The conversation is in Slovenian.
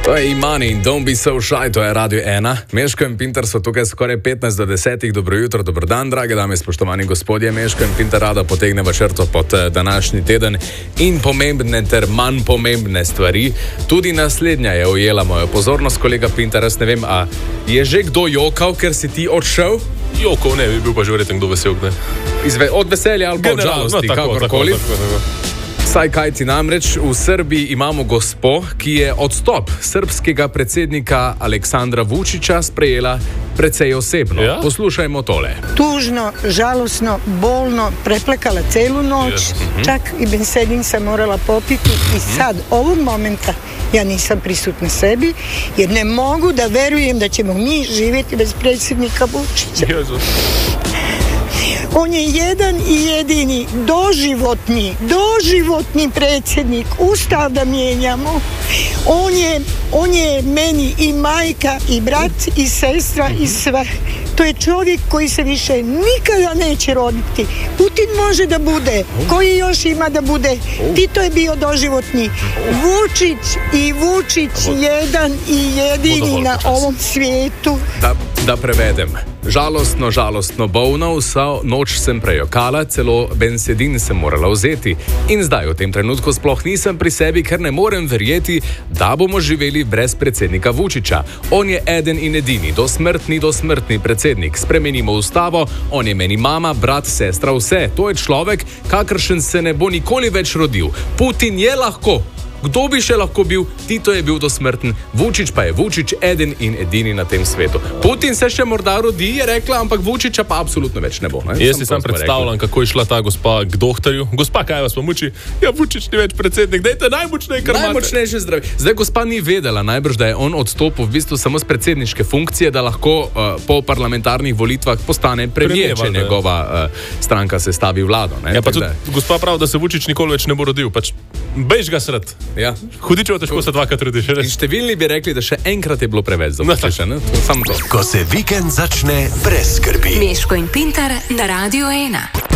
To je Imani in Don't Be So Shy, to je Radio 1. Meško in Pintar so tukaj skoraj 15 do 10. Dobro jutro, dobro dan, drage dame, spoštovani gospodje. Meško in Pintar rada potegneva črto pod današnji teden in pomembne ter manj pomembne stvari. Tudi naslednja je ujela mojo pozornost, kolega Pintar. Jaz ne vem, a je že kdo jokal, ker si ti odšel? Jokal ne, bi bil pa že verjetno kdo vesel, ne? Od veselja ali pa od žalosti, kakorkoli. Saj kaj ti namreč, v Srbiji imamo gospo, ki je odstop srbskega predsednika Aleksandra Vučića sprejela precej osebno. Ja? Poslušajmo tole. Tužno, žalosno, bolno, preplekala celu noć, čak i bensedin sam morala popiti i sad, ovog momenta, ja nisam prisutna sebi, jer ne mogu da verujem da ćemo mi živjeti bez predsjednika Vučića. On je jedan i jedini doživotni predsjednik. Ustav da mijenjamo. On je meni i majka, i brat, i sestra, i sve. To je čovjek koji se više nikada neće roditi. Putin može da bude. Koji još ima da bude? Tito je bio doživotni. Vučić jedan i jedini na ovom svijetu. Da prevedem. Žalostno bolna, vsa noč sem prejokala, celo bensedin sem morala vzeti. In zdaj v tem trenutku sploh nisem pri sebi, ker ne morem verjeti, da bomo živeli brez predsednika Vučića. On je eden in edini, dosmrtni predsednik. Spremenimo ustavo, on je meni mama, brat, sestra, vse. To je človek, kakršen se ne bo nikoli več rodil. Putin je lahko. Kdo bi še lahko bil? Tito je bil dosmrten, Vučić pa je Vučić eden in edini na tem svetu. Putin se še morda rodi, je rekla, ampak Vučića pa absolutno več ne bo. Ne? Jaz si sam predstavljam, kako je šla ta gospa k doktorju. Gospa, kaj vas pa muči? Ja, Vučić ni več predsednik, dajte najmočnejše zdravi. Zdaj gospa ni vedela najbrž, da je on odstopil v bistvu samo z predsedniške funkcije, da lahko po parlamentarnih volitvah postane premijer, če njegova stranka sestavi vlado. Ne? Ja, pa tudi gospa pravi, da se Vučić nikoli več ne bo rodil, pač bež ga sred. Ja. Hudičevo težko se dvakrat rodiš. In številni bi rekli, da še enkrat je bilo preveč za Vučića. Ko se vikend začne brez skrbi. Meško in Pintar na Radio 1.